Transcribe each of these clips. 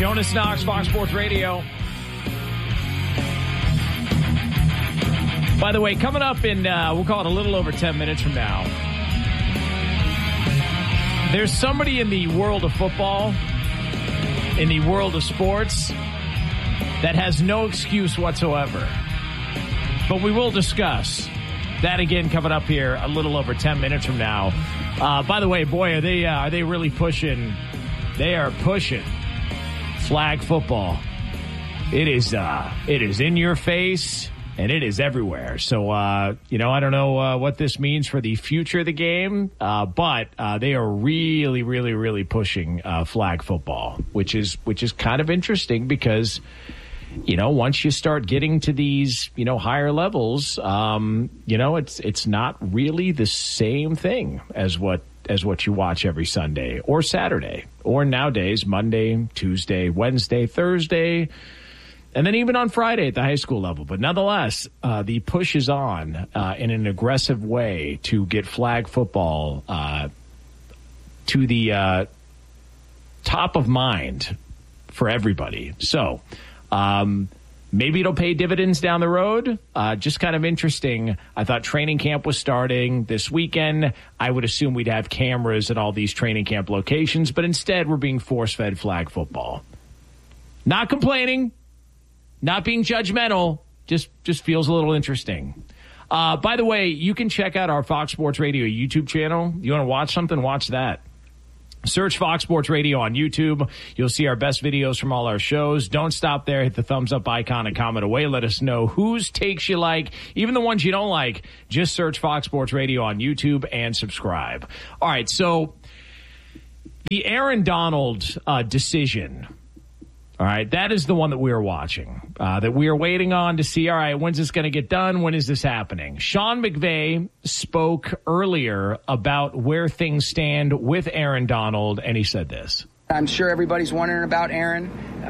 Jonas Knox, Fox Sports Radio. By the way, coming up in, we'll call it a little over 10 minutes from now, there's somebody in the world of football, in the world of sports, that has no excuse whatsoever. But we will discuss that again coming up here a little over 10 minutes from now. By the way, boy, are they really pushing? They are pushing flag football. It is in your face and it is everywhere. So I don't know what this means for the future of the game, but they are really, really, really pushing flag football, which is kind of interesting because, once you start getting to these, higher levels, it's not really the same thing as what you watch every Sunday or Saturday or nowadays Monday, Tuesday, Wednesday, Thursday, and then even on Friday at the high school level. But nonetheless, the push is on in an aggressive way to get flag football to the top of mind for everybody. So maybe it'll pay dividends down the road. Just kind of interesting. I thought training camp was starting this weekend. I would assume we'd have cameras at all these training camp locations, but instead we're being force-fed flag football. Not complaining, not being judgmental, just feels a little interesting. By the way, you can check out our Fox Sports Radio YouTube channel. You want to watch something? Watch that. Search Fox Sports Radio on YouTube. You'll see our best videos from all our shows. Don't stop there. Hit the thumbs up icon and comment away. Let us know whose takes you like, even the ones you don't like. Just search Fox Sports Radio on YouTube and subscribe. All right, so the Aaron Donald decision, all right, that is the one that we are watching, that we are waiting on to see, all right, when's this going to get done? When is this happening? Sean McVay spoke earlier about where things stand with Aaron Donald, and he said this. I'm sure everybody's wondering about Aaron.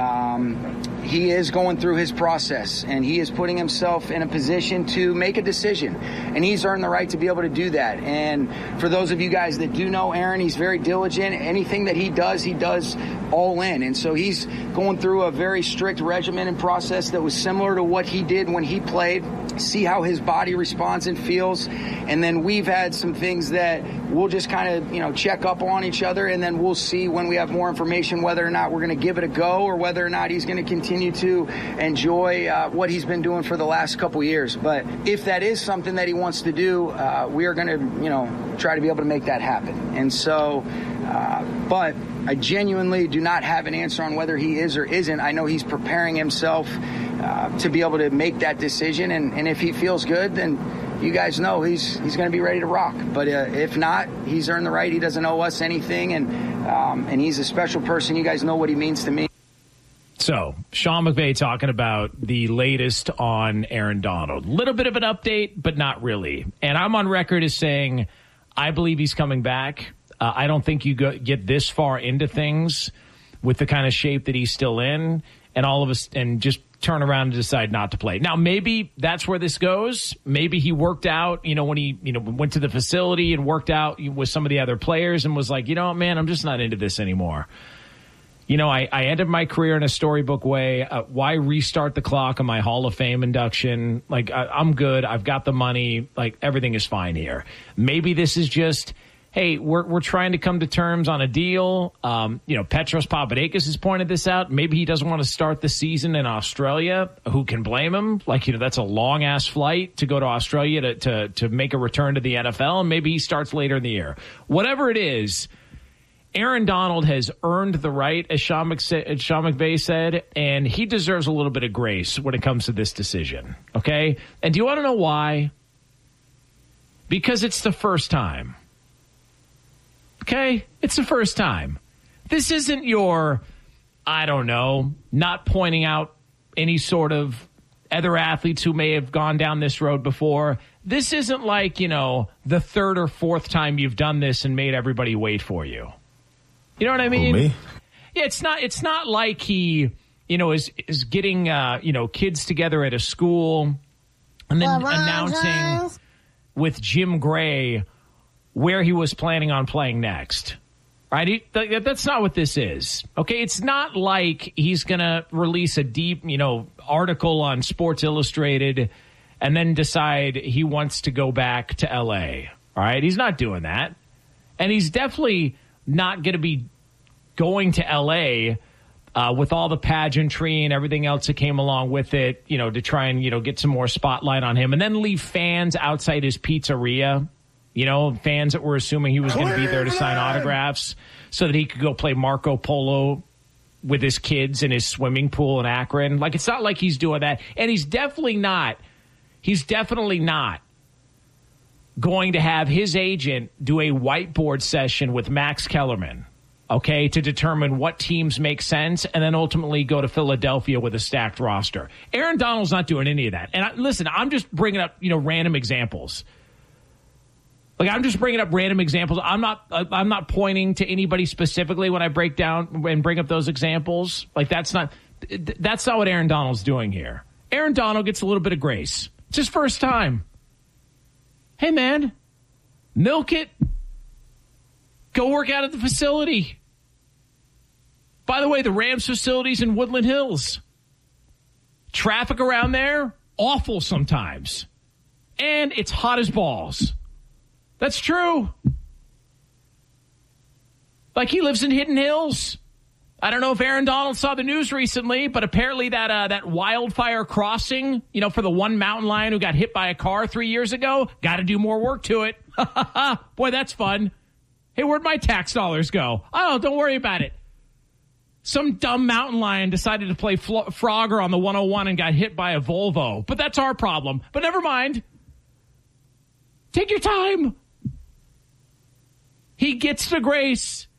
He is going through his process, and he is putting himself in a position to make a decision, and he's earned the right to be able to do that. And for those of you guys that do know Aaron, he's very diligent. Anything that he does all in. And so he's going through a very strict regimen and process that was similar to what he did when he played, see how his body responds and feels. And then we've had some things that we'll just kind of, check up on each other, and then we'll see when we have more information whether or not we're going to give it a go or whether or not he's going to continue to enjoy what he's been doing for the last couple years. But if that is something that he wants to do, we are going to, try to be able to make that happen. And so, but I genuinely do not have an answer on whether he is or isn't. I know he's preparing himself to be able to make that decision. And if he feels good, then you guys know he's going to be ready to rock. But if not, he's earned the right. He doesn't owe us anything. And he's a special person. You guys know what he means to me. So, Sean McVay talking about the latest on Aaron Donald. Little bit of an update, but not really. And I'm on record as saying I believe he's coming back. I don't think you get this far into things with the kind of shape that he's still in, and just turn around and decide not to play. Now, maybe that's where this goes. Maybe he worked out, when he, went to the facility and worked out with some of the other players and was like, man, I'm just not into this anymore. I ended my career in a storybook way. Why restart the clock on my Hall of Fame induction? Like, I'm good. I've got the money. Like, everything is fine here. Maybe this is just, hey, we're trying to come to terms on a deal. Petros Papadakis has pointed this out. Maybe he doesn't want to start the season in Australia. Who can blame him? Like, that's a long-ass flight to go to Australia to make a return to the NFL, and maybe he starts later in the year. Whatever it is, Aaron Donald has earned the right, as Sean McVay said, and he deserves a little bit of grace when it comes to this decision, okay? And do you want to know why? Because it's the first time. Okay? It's the first time. This isn't your, not pointing out any sort of other athletes who may have gone down this road before. This isn't like, the third or fourth time you've done this and made everybody wait for you. You know what I mean? Me? Yeah, it's not like he, is getting, kids together at a school and then announcing with Jim Gray where he was planning on playing next. Right? That's not what this is. Okay, it's not like he's going to release a deep, article on Sports Illustrated and then decide he wants to go back to L.A. All right, he's not doing that. And he's definitely not going to be going to L.A. With all the pageantry and everything else that came along with it, to try and, get some more spotlight on him and then leave fans outside his pizzeria. Fans that were assuming he was going to be there to sign autographs so that he could go play Marco Polo with his kids in his swimming pool in Akron. Like, it's not like he's doing that. And he's definitely not going to have his agent do a whiteboard session with Max Kellerman, okay, to determine what teams make sense and then ultimately go to Philadelphia with a stacked roster. Aaron Donald's not doing any of that. And listen, I'm just bringing up, random examples. Like, I'm just bringing up random examples. I'm not pointing to anybody specifically when I break down and bring up those examples. Like, that's not what Aaron Donald's doing here. Aaron Donald gets a little bit of grace. It's his first time. Hey, man, milk it. Go work out at the facility. By the way, the Rams facility's in Woodland Hills. Traffic around there, awful sometimes. And it's hot as balls. That's true. Like, he lives in Hidden Hills. I don't know if Aaron Donald saw the news recently, but apparently that wildfire crossing, for the one mountain lion who got hit by a car 3 years ago, got to do more work to it. Boy, that's fun. Hey, where'd my tax dollars go? Oh, don't worry about it. Some dumb mountain lion decided to play Frogger on the 101 and got hit by a Volvo. But that's our problem. But never mind. Take your time. He gets the grace.